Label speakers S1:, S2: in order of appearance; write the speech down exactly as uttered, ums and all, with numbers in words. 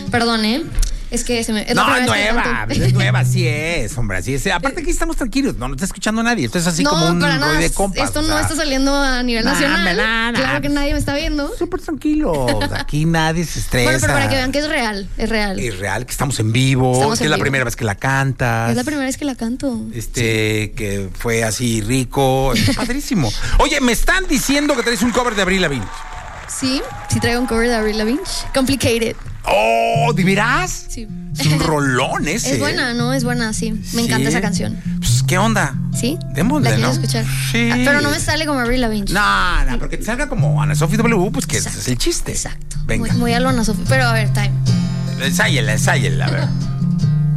S1: Perdón, ¿eh? Es que se me... Es
S2: no,
S1: la
S2: es nueva, es nueva, así es, hombre, así es. Aparte aquí estamos tranquilos, no, no está escuchando a nadie. Esto es así
S1: no,
S2: como un
S1: para nada.
S2: rollo de compas.
S1: Esto
S2: o
S1: no
S2: sea,
S1: está saliendo a nivel
S2: nah,
S1: nacional.
S2: nah, nah,
S1: Claro que nadie me está viendo.
S2: Súper tranquilos, aquí nadie se estresa.
S1: Bueno, pero para que vean que es real, es real.
S2: Es real, que estamos en vivo,
S1: Estamos
S2: que
S1: en
S2: es la
S1: vivo.
S2: primera vez que la cantas.
S1: Es la primera vez que la canto.
S2: Este, que fue así rico, está padrísimo. Oye, me están diciendo que traes un cover de Avril Lavigne.
S1: Sí, sí traigo un cover de Avril Lavigne. Complicated.
S2: Oh, ¿de veras?
S1: Sí.
S2: Es un rolón ese.
S1: Es buena, ¿no? Es buena, sí. Me
S2: ¿Sí?
S1: encanta esa canción.
S2: Pues, ¿qué onda?
S1: ¿Sí?
S2: Démosle,
S1: ¿La
S2: ¿no?
S1: quieres escuchar?
S2: Sí.
S1: Ah, pero no me sale como Avril Lavigne.
S2: No, no, porque te salga como Ana Sophie W, pues que ese es el chiste.
S1: Exacto.
S2: Venga.
S1: Muy, muy a lo Ana Sophie. Pero a ver, time.
S2: Ensáyela, ensáyela, a ver.